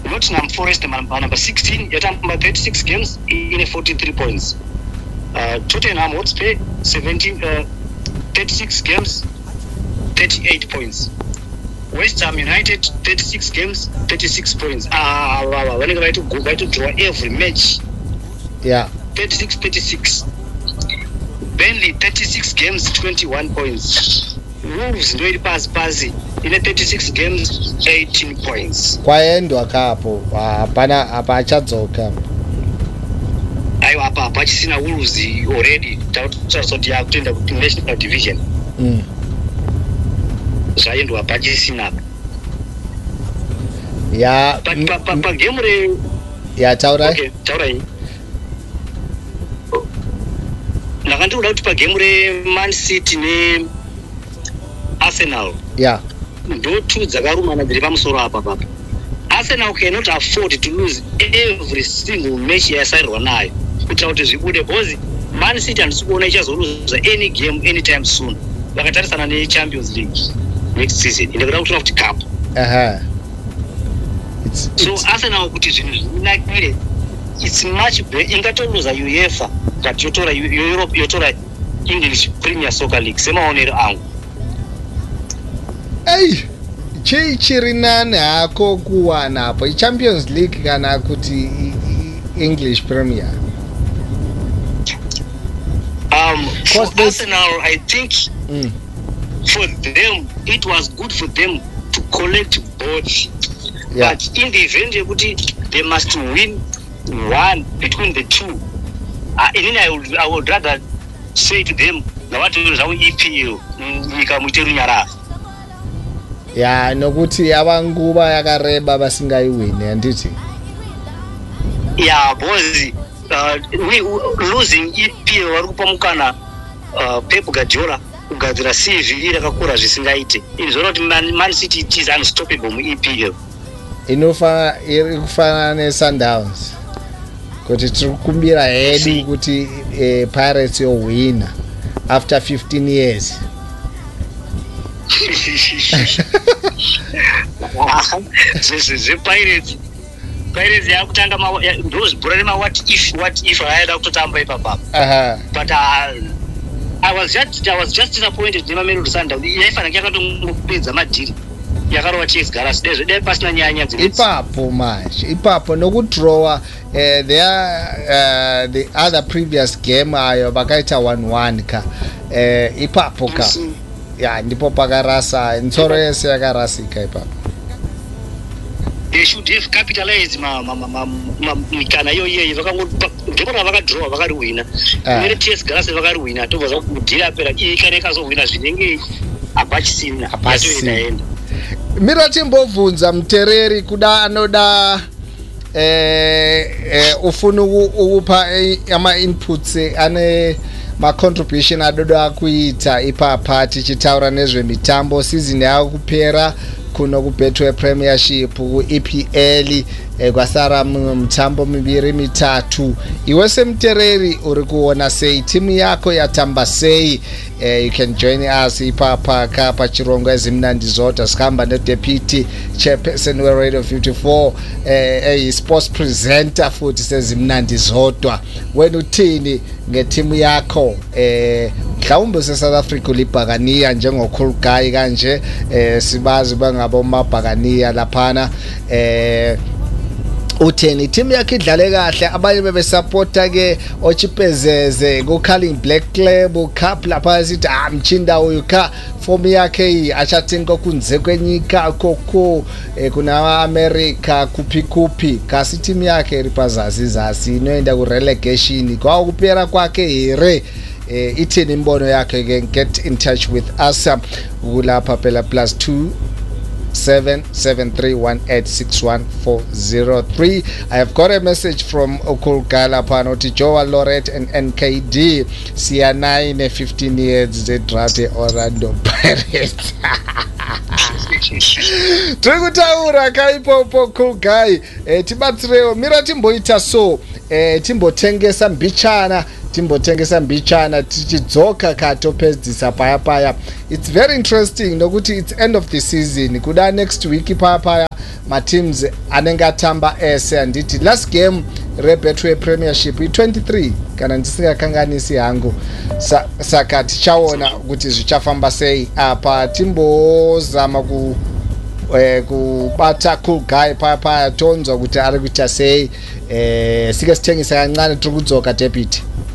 Nottingham Forest number 16 yatamba 36 games in 43 points. Tottenham Hotspur 36 games 38 points. West Ham United 36 games 36 points. When you go to draw every match. Yeah. 36. Burnley 36 games 21 points. Wolves ndio pass in 36 games 18 points. Kwaendwa kapo hapana achadzoka. Aiwa apa pachisina Wolves already tautosoti yakutenda ku national division. Zvaendwa pachisina. Ya pa game re ya taura. Okay, taurai. Nakandiuda kuti pa game re Man City ne Arsenal. Yeah. Ndo two dzakarumana dziri pamusoro apa papa. Arsenal cannot afford to lose every single match yasairwa nayo. Kuti kuti zvibude because Man City andisikuona ichazoluza any game anytime soon. Vakatarisana ne Champions League next season. Ndikuda kutora kuti cup. So Arsenal kuti zvinhu zvinakire. It's much better. Ingatoluza UEFA but yotora Europe yotora English Premier Soccer League. Semaonero angu. Hey, chiri nane hako kuwana hapo Champions League kana kuti English Premier. For Arsenal, I think for them it was good for them to collect both. Yeah. But in the event they must win one between the two. I would rather say to them, "Now what is our EPL? Nikamuterunyara." Yeah, nokuti abanguba yakareba basingaiwini anditi. Yeah, boys, we losing EPL warikupa mukana Pep Guardiola kugadzira CV rakakura zvisingaite. Izvona kuti Man City is unstoppable mu EPL. Irikufana neSundowns. Kuti tikukumbira hedu kuti Pirates yo win after 15 years. This Pirates yakutanga those brother what if aida kutotamba ipapa. But I was just disappointed Mamelodi Sundowns. Yaifana yakatongopedza madhiri. Yakarova Chiefs Galas dai pasina nyanya dziri. Ipapo manje. Ipapo nokudraw the other previous game ayo bakaita 1-1 ka. Ipapo ka. Yeah, ndipo pakarasa nsoro yese yakarasika ipapo. They should have capitalized mikana yoye vakangopora vakadraw vakariwina. Mere TS Galas vakariwina tobva kudira pera ikane kazowina zvinenge apachisina. Apachisina. Mira timbovunza mutereri kuda anoda ufuna ukupa ama inputs ane ma contribution adoda kuita ipapa tichitaura nezvemitambo season yakupera kuno kubetwe Premiership ku EPL kwasara mutambo miviri mitatu. Iwe semutereri uri kuona sei timu yako yatamba sei? You can join us ipapa kapa chirongo ezimnandi zota skamba ne deputy chairperson we Radio 54 sports presenter futhi sezimnandi zodwa. Wena uthini ngetimu yakho mhlawumbe seSouth Africa libhakaniya njengokhulugayi kanje sibazi bangabo mabhakaniya laphana utheni team yakhe idlale kahle abanye bebesupporta ke ochipezeze ku Carling Black Club Cup lapha sithi mchinda uyu ka form yakhe achatinga kunze kwenyika koko kuna America kuphi kasi team yakhe ripazazi zasi inoenda ku relegation kwa kupera kwake here ithini imbono yakhe ke get in touch with us kulapha phela +2 7731861 I have got a message from Okulgala Panoti Joa Lorette and NKD CR9 15 years Zedrate Orlando Pirates. Tikutaura kaipopo Kulgai tibatsireo mira timboita so timbotengesa mbichana tichidzoka katopedzisa paya. It's very interesting nokuti it's end of the season kuda next week paya mateams anenge atamba ese. Handiti last game reBetway Premiership i23 kana ndisingakanganisi hangu. Saka tichaona kuti zvichafamba sei apa. Timbozama kubata Cool Guy papa tonzwa kuti ari kuita sei. Sikasitengisa kancane tiri kudzoka deputy.